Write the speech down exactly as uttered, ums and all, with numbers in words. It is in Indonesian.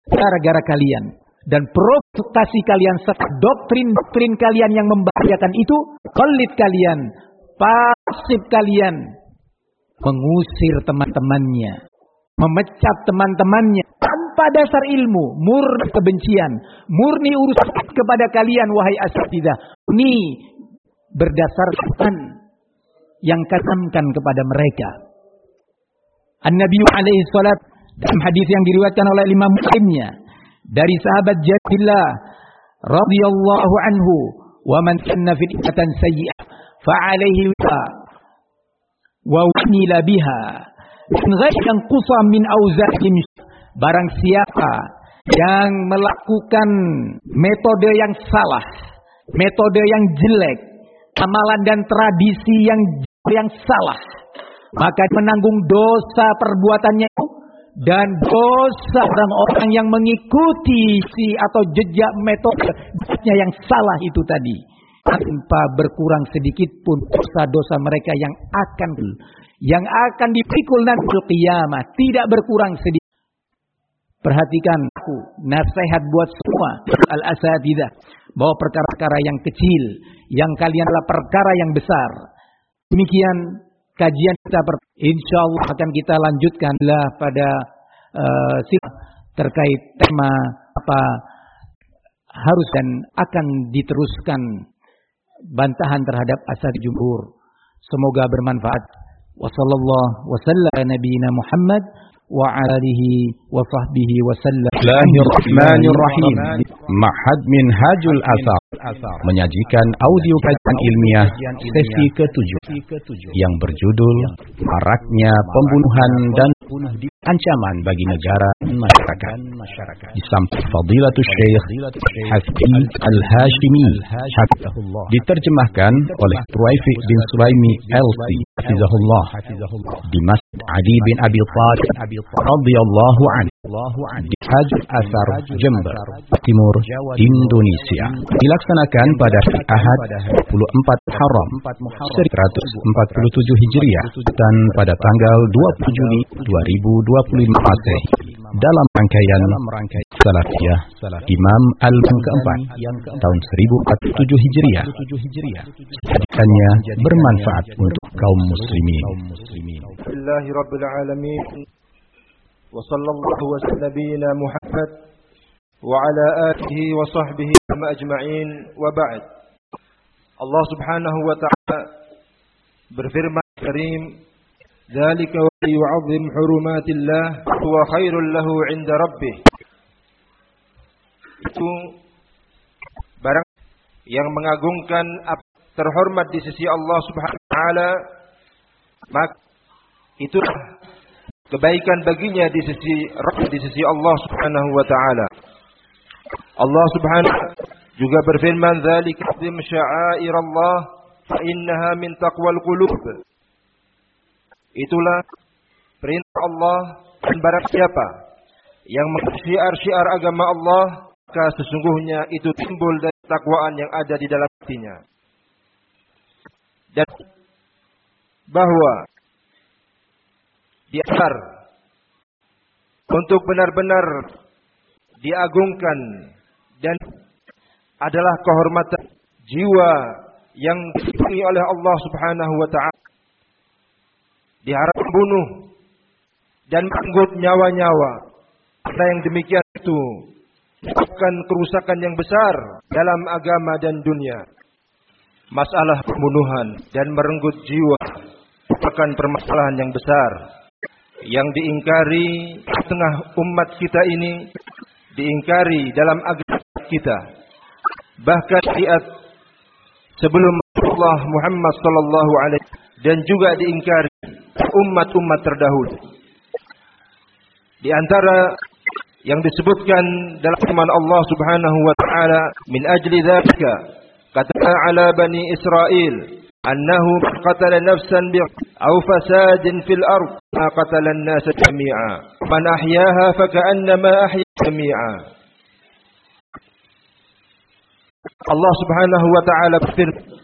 gara-gara kalian. Dan provokasi kalian serta doktrin-doktrin kalian yang membahayakan itu, khalid kalian, pasif kalian, mengusir teman-temannya, memecat teman-temannya tanpa dasar ilmu, murni kebencian, murni urusan kepada kalian wahai asatidzah. Ini berdasarkan yang katamkan kepada mereka. An-Nabi alaihi salat dalam hadis yang diriwayatkan oleh Imam Muslimnya dari sahabat Jabir radhiyallahu anhu, "Wa man sanna fi iatan sayyi'ah fa 'alaihi wa wamila biha min ghairi yanqusa min awza'ihim." Barang siapa yang melakukan metode yang salah, metode yang jelek, amalan dan tradisi yang yang salah, maka menanggung dosa perbuatannya itu dan dosa orang-orang yang mengikuti si atau jejak metodenya yang salah itu tadi, tanpa berkurang sedikit pun dosa-dosa mereka yang akan yang akan dipikul nanti kiamat, tidak berkurang sedikit. Perhatikan aku, nasihat buat semua al-asatidzah, bahwa perkara-perkara yang kecil yang kalian adalah perkara yang besar. Demikian kajian kita, insyaallah akan kita lanjutkan lah pada uh, terkait tema apa harus dan akan diteruskan bantahan terhadap asati jumhur. Semoga bermanfaat. Wassallallahu wasallam nabiyina Muhammad wa alihi wa sahbihi wa sallam. Bismillahirrahmanirrahim. Ma'had Minhajul Athar menyajikan audio kajian ilmiah sesi ketujuh yang berjudul Maraknya Pembunuhan dan Ancaman bagi Negara dan Masyarakat. Disampaikan Fadilatul Syekh Hafiz Al-Hashimi, diterjemahkan oleh Ruwaifi bin Sulaimi L C hafizahullah di Masjid Adi bin Abi Thalib radhiyallahu anhu di Hajj Asar Jember Timur Indonesia, dilaksanakan pada Ahad dua puluh empat Muharram seratus empat puluh tujuh Hijriah dan pada tanggal dua puluh Juli dua ribu dua puluh lima Masehi, dalam rangkaian Salafiyah Imam Al-Bang keempat tahun seribu empat puluh tujuh Hijriah. Jadikannya bermanfaat untuk kaum muslimin. Bismillahirrahmanirrahim. Wa sallallahu wa nabiyina Muhammad wa ala alihi wa sahbihi ajma'in wa ba'd. Allah Subhanahu wa ta'ala berfirman karim, "Dzalika wa yu'azzim hurumatillah wa khairul lahu 'inda rabbih." Itu barang yang mengagungkan terhormat di sisi Allah Subhanahu wa ta'ala, maka itulah kebaikan baginya di sisi di sisi Allah Subhanahu wa ta'ala. Allah Subhanahu juga berfirman, "Dzalika azim sya'airallah fa innaha min taqwal qulub." Itulah perintah Allah, dan barang siapa yang mensyiar-syiar agama Allah, maka sesungguhnya itu timbul dari takwaan yang ada di dalam hatinya. Dan bahwa diantar untuk benar-benar diagungkan dan adalah kehormatan jiwa yang dilindungi oleh Allah Subhanahu wa ta'ala. Diharap membunuh dan merenggut nyawa-nyawa. Karena yang demikian itu menyebabkan kerusakan yang besar dalam agama dan dunia. Masalah pembunuhan dan merenggut jiwa merupakan permasalahan yang besar yang diingkari tengah umat kita ini, diingkari dalam agama kita. Bahkan diat sebelum Rasulullah Muhammad sallallahu alaihi dan juga diingkari umat-umat terdahulu. Di antara yang disebutkan dalam firman Allah Subhanahu wa taala, "Min ajli dzalika qatala 'ala bani Israil annahu qatala nafsan bi aw fasadin fil ard ma qatala an-nas jami'a man ahyaha fa ka'annama ahya jami'a." Allah Subhanahu wa taala berfirman,